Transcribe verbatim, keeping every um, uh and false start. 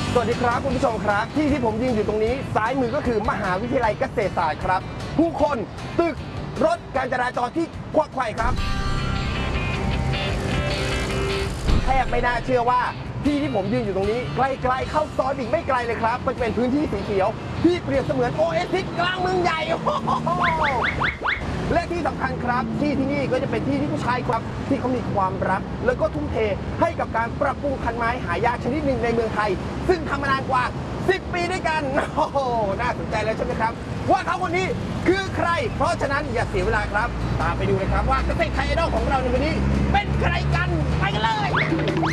สวัสดีครับคุณผู้ชมครับที่ที่ผมยืนอยู่ตรงนี้ซ้ายมือก็คือมหาวิทยาลัยเกษตรศาสตร์ครับผู้คนตึกรถการจราจรที่ควักไขว่ครับแทบไม่น่าเชื่อว่าที่ที่ผมยืนอยู่ตรงนี้ใกล้ๆเข้าซอยอีกไม่ไกลเลยครับก็จะเป็นพื้นที่สีเขียวที่เปรียบเสมือนโอเอซิสกลางเมืองใหญ่และที่สำคัญครับที่ที่นี่ก็จะเป็นที่ที่ผู้ชายครับที่เขามีความรักแล้วก็ทุ่มเทให้กับการปรับปรุงพันธุ์ไม้หายากชนิดหนึ่งในเมืองไทยซึ่งทำมานานกว่าสิบปีด้วยกันโอ้โหน่าสนใจเลยใช่ไหมครับว่าเขาคนนี้คือใครเพราะฉะนั้นอย่าเสียเวลาครับตามไปดูเลยครับว่าเกษตรไทยไอดอลของเราในวันนี้เป็นใครกันไปกันเลย